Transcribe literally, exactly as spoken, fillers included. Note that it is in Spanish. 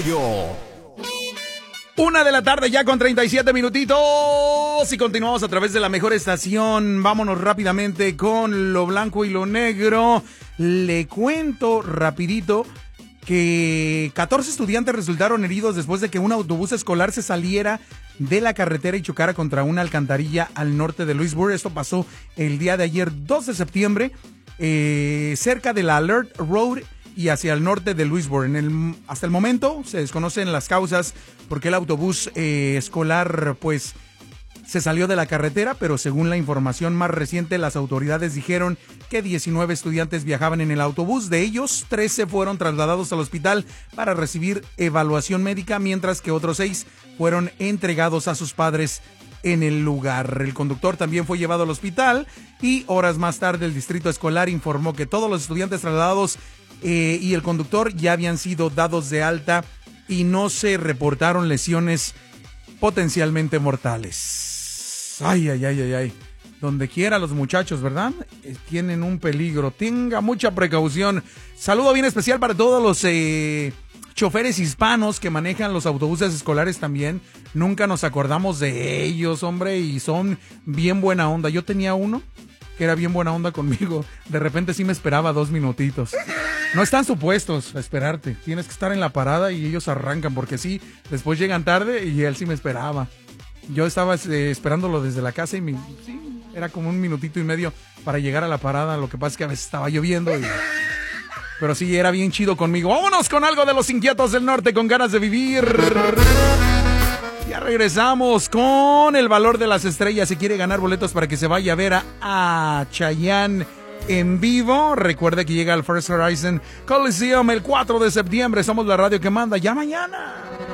Yo. Una de la tarde ya con treinta y siete minutitos y continuamos a través de la mejor estación. Vámonos rápidamente con lo blanco y lo negro. Le cuento rapidito que catorce estudiantes resultaron heridos después de que un autobús escolar se saliera de la carretera y chocara contra una alcantarilla al norte de Lewisburg. Esto pasó el día de ayer, dos de septiembre, eh, cerca de la Alert Road y hacia el norte de Lewisburg. En el, hasta el momento se desconocen las causas porque el autobús eh, escolar pues se salió de la carretera, pero según la información más reciente, las autoridades dijeron que diecinueve estudiantes viajaban en el autobús. De ellos, trece fueron trasladados al hospital para recibir evaluación médica, mientras que otros seis fueron entregados a sus padres en el lugar. El conductor también fue llevado al hospital y horas más tarde el distrito escolar informó que todos los estudiantes trasladados eh, y el conductor ya habían sido dados de alta y no se reportaron lesiones potencialmente mortales. Ay, ay, ay, ay, ay. Donde quiera los muchachos, ¿verdad? Eh, tienen un peligro. Tenga mucha precaución. Saludo bien especial para todos los eh, choferes hispanos que manejan los autobuses escolares también. Nunca nos acordamos de ellos, hombre, y son bien buena onda. Yo tenía uno que era bien buena onda conmigo. De repente sí me esperaba dos minutitos. No están supuestos a esperarte. Tienes que estar en la parada y ellos arrancan, porque sí, después llegan tarde y él sí me esperaba. Yo estaba eh, esperándolo desde la casa y mi, sí, era como un minutito y medio para llegar a la parada. Lo que pasa es que a veces estaba lloviendo. Y, pero sí, era bien chido conmigo. Vámonos con algo de los Inquietos del Norte con ganas de vivir. Ya regresamos con el valor de las estrellas. Si quiere ganar boletos para que se vaya a ver a, a Chayanne en vivo, recuerde que llega al First Horizon Coliseum el cuatro de septiembre. Somos la radio que manda. Ya mañana.